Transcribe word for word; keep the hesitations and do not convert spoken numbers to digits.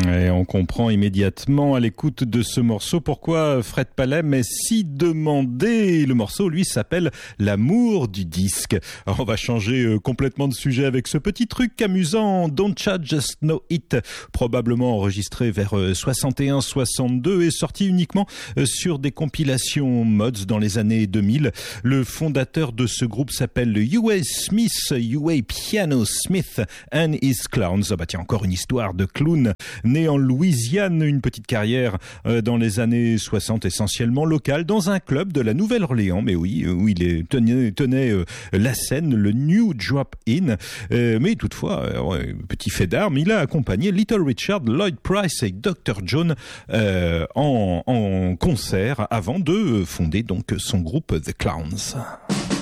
Et on comprend immédiatement à l'écoute de ce morceau pourquoi Fred Palem est si demandé. Le morceau, lui, s'appelle L'amour du disque. Alors, on va changer complètement de sujet avec ce petit truc amusant, Don't Ya Just Know It, probablement enregistré vers soixante et un soixante-deux et sorti uniquement sur des compilations mods dans les années deux mille. Le fondateur de ce groupe s'appelle U A Smith, U A Piano Smith and His Clowns. Ah bah tiens, encore une histoire de clown. Né en Louisiane, une petite carrière euh, dans les années soixante, essentiellement locale, dans un club de la Nouvelle-Orléans, mais oui, où il est, tenait, tenait euh, la scène, le New Drop In. Euh, mais toutefois, euh, petit fait d'armes, il a accompagné Little Richard, Lloyd Price et docteur John euh, en, en concert avant de fonder donc son groupe The Clowns.